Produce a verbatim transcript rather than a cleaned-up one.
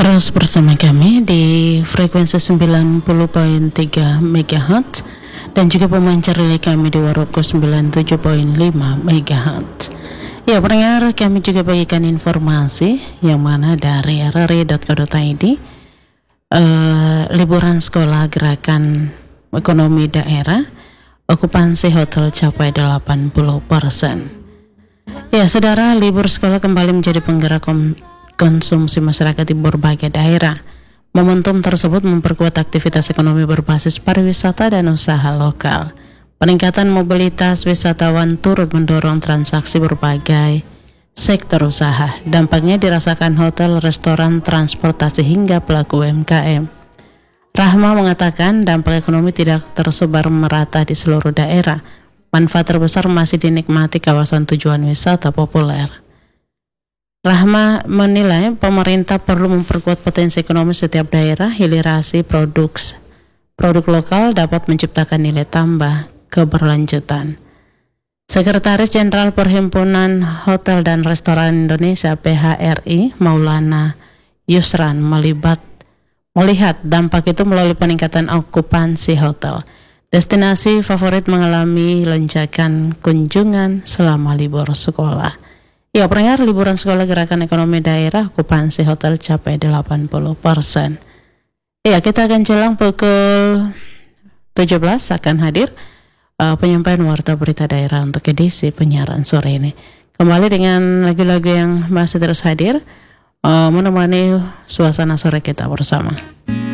Terus bersama kami di frekuensi sembilan puluh koma tiga megahertz dan juga pemancar relay kami di Waroko sembilan puluh tujuh koma lima megahertz. Ya, pendengar, kami juga bagikan informasi yang mana dari r r i dot co dot i d uh, liburan sekolah gerakan ekonomi daerah, okupansi hotel capai delapan puluh persen. Ya, saudara, libur sekolah kembali menjadi penggerak kom- konsumsi masyarakat di berbagai daerah. Momentum tersebut memperkuat aktivitas ekonomi berbasis pariwisata dan usaha lokal. Peningkatan mobilitas wisatawan turut mendorong transaksi berbagai sektor usaha. Dampaknya dirasakan hotel, restoran, transportasi hingga pelaku U M K M. Rahma mengatakan dampak ekonomi tidak tersebar merata di seluruh daerah. Manfaat terbesar masih dinikmati kawasan tujuan wisata populer. Rahma menilai pemerintah perlu memperkuat potensi ekonomi setiap daerah. Hilirisasi produk produk lokal dapat menciptakan nilai tambah keberlanjutan. Sekretaris Jenderal Perhimpunan Hotel dan Restoran Indonesia P H R I Maulana Yusran melibat melihat dampak itu melalui peningkatan okupansi hotel. Destinasi favorit mengalami lonjakan kunjungan selama libur sekolah. Ya, pendengar, liburan sekolah gerakan ekonomi daerah, okupansi hotel capai delapan puluh persen. Ya, kita akan jelang pukul tujuh belas akan hadir uh, penyampaian warta berita daerah untuk edisi penyiaran sore ini. Kembali dengan lagu-lagu yang masih terus hadir uh, menemani suasana sore kita bersama.